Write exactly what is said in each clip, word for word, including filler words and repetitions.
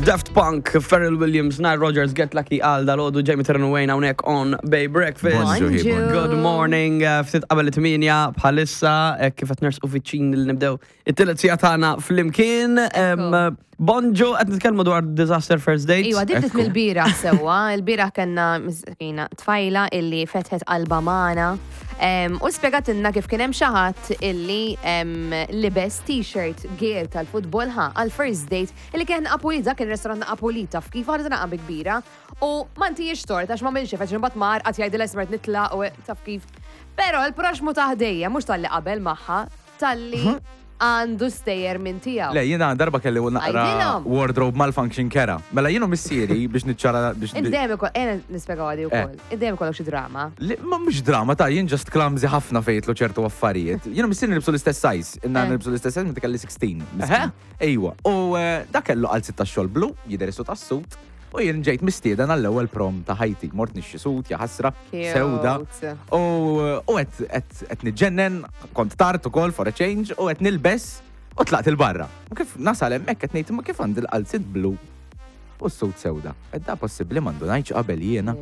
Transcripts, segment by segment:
Daft Punk, Pharrell Williams, Nile Rodgers, Get Lucky għal dal-għodu Jamie Terran Wayne hawnhekk on Bay Breakfast. Bonjour. Good morning, uh, ftit qabel it-tminja bħalissa eh, kif qed nersqu fiċ-ċin li nibdew it-tielet sija tagħna flimkien. Um, Bonġo, qed nitkellmu dwar Disaster First Dates. Iwa, dibdet mill-bira sewwa, il-bira kellna miskina tfajla illi fetħet qalba magħna. Um, u spiegatilna kif kien hemm xi ħadd illi um, libes t-shirt gear tal-futbol ħa għal first date illi kien Apolita, kien restorant Apolita f'kif ħadet naqa' kbira u ma ntijiex tort għax ma milx feċ imbagħad mar qatt jgħidilha ismert nitlaq u taf kif. Però l-proxmu taħdejja mhux tal-li qabel magħha, tal-li għandu stejjer minn tiegħu. Le, jiena darba kelli naqra wardrobe malfunction kera. Mela jienu missieri biex niċċara biex. Id-dejjem ikoll, ejna nispjegaw għadi wkoll. Id-dejjem ikollok xi drama. Ma mhux drama ta' jien just clumsy ħafna fejtlu ċertu affarijiet. Jienu missieri nibsu l-istess size. Inna nibsu l-istess size meta kelli sixteen. Ejwa. U dak kellu għal sitta xogħol blu, jidher isu tas-sut. U jien ġejt mistieden għall-ewwel prom ta' ħajti. Mort nixxi sut, jaħasra, sewda. U qed niġġennen, kont tard ukoll for a change, u qed nilbes u tlaqt il-barra. U kif nasal hemmhekk qed ngħid ma kif għandi l-qalsit blu u s-sut sewda. Qed da possibbli m'għandu ngħidx qabel jiena.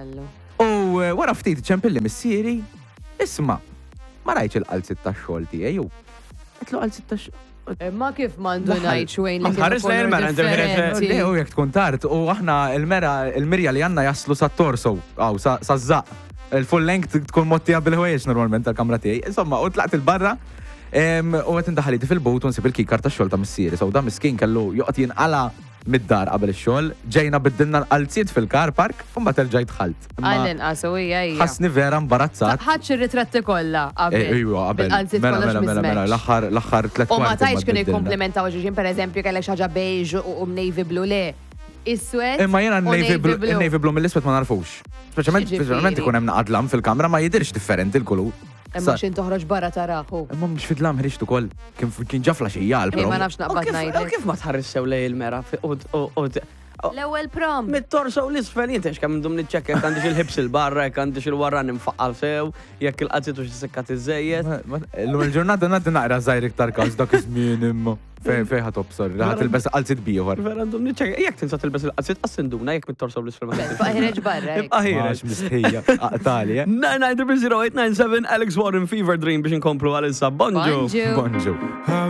U wara ftit ċempilli missieri, isma' ma rajtx il-qalsit tax-xogħol tiegħi u qed qalsit tax Ma kif mandu ngħid xwejn li Ħares lejn mela Le, u jekk tkun tard, u aħna il-mera, il-mirja li għandna jaslu sat-torso, għaw sa-żaq. Il-full length tkun mottija bil-ħwejjex normalment tal-kamra tiegħi. Insomma, u tlaqt il-barra u qed indaħħaliti fil-but u nsib il-kikar tax-xogħol ta' missieri. So da miskin kellu joqgħod jinqala mid-dar qabel ix-xogħol, ġejna biddilna l-qalziet fil-car park u mbagħad terġajt dħalt. Għallin qasu hija hija. Ħassni vera imbarazzat. Ħadd ir-ritratti kollha qabel. Ejwa, qabel. Mela mela mela mela l-aħħar l-aħħar tliet U ma tajx kienu jikkomplimentaw ġiġin pereżempju kellek xi ħaġa beige u navy blue le. Is-swed. Imma jiena n-navy blue mill-iswed ma narfux. Speċjalment ikun hemm naqadlam fil-kamra ma jidirx differenti l-kulur. Imma xin toħroġ barra taraħu. Imma mhux fidlam ħriġt ukoll kien ġafla xi jgħal. Ma nafx naqbad ngħidlek. Kif ma tħarrissew lej il-mera l-ewwel prom. Mit-torso u l-isfel jintex kemm ndum niċċekk jekk għandix il-ħibs il-barra, jekk għandix il-warran imfaqqal sew, jekk il-qazziet u xi sekkat iżejjed. Illum il-ġurnata ngħaddi naqra żgħir iktar każ dak iż-żmien imma. Fejn fejn ħad obsor, ħad tilbes qalzit bieħor. Vera ndum niċċekk, jekk tinsa tilbes il-qalzit qassinduna jekk mit-torso u l-isfel ma. Ħireġ barra. Ħireġ mistħija aqtali. nine nine zero eight nine seven Alex Warren Fever Dream biex inkomplu għal issa. Bonġu. Bonġu. Bonġu.